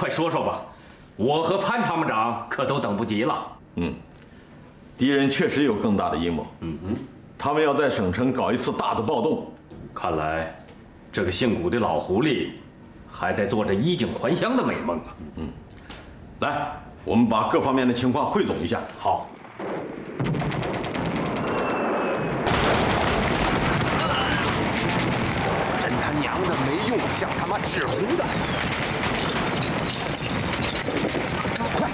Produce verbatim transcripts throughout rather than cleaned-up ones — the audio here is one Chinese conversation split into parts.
快说说吧，我和潘参谋长可都等不及了。 嗯，敌人确实有更大的阴谋。 嗯哼， 他们要在省城搞一次大的暴动。 看来，这个姓古的老狐狸还在做着衣锦还乡的美梦啊。 嗯，来，我们把各方面的情况汇总一下。 好。 真他娘的没用，像他妈纸糊的！快！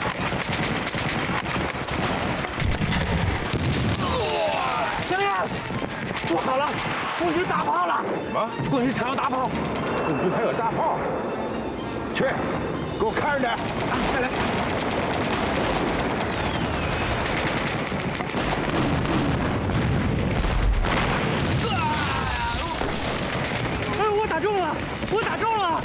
小燕，不好了，共军大炮了！什么？共军抢要大炮！共军还有大炮！去，给我看着点！啊，快来！ 打中了！我打中了！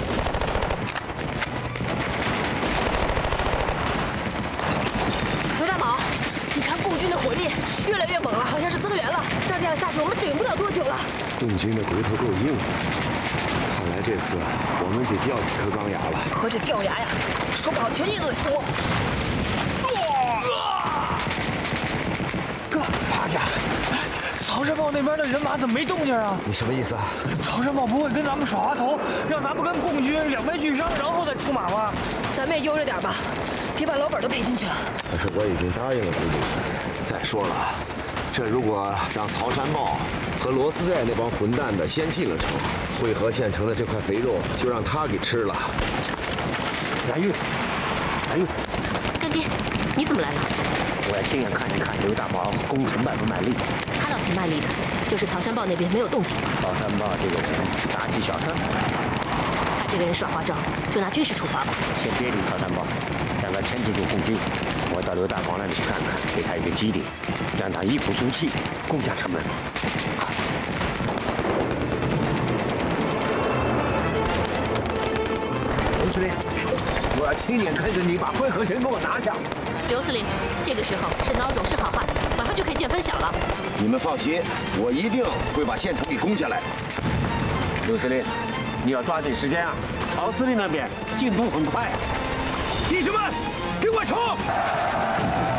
刘大宝，你看共军的火力越来越猛了，好像是增援了。照这样下去，我们顶不了多久了。 共军的骨头够硬，看来这次我们得掉几颗钢牙了。 何止掉牙呀，说不好全印都得脱。 哥，趴下！ 曹山豹那边的人马怎么没动静啊？ 你什么意思啊？ 曹山豹不会跟咱们耍滑头，让咱们跟共军两败俱伤，然后再出马吧？ 咱们也悠着点吧，别把老本都赔进去了。 可是我已经答应了胡主席。再说了，这如果让曹山豹和罗斯寨那帮混蛋的先进了城，汇合县城的这块肥肉就让他给吃了。 蓝玉，蓝玉， 干爹，你怎么来了？ 我要亲眼看一看刘大宝攻城卖不卖力。 他倒挺卖力的，就是曹山豹那边没有动静。 曹山豹这个人大欺小三， 他这个人耍花招，就拿军事处罚吧。 先别理曹山豹，让他牵制住共军。我到刘大宝那里去看看，给他一个基地，让他一鼓足气攻下城门。刘司令，我要亲眼看着你把会合城给我拿下。 刘司令，这个时候是孬种是好汉，马上就可以见分晓了。 你们放心，我一定会把县城给攻下来。 刘司令，你要抓紧时间啊！曹司令那边进度很快啊！弟兄们，给我冲！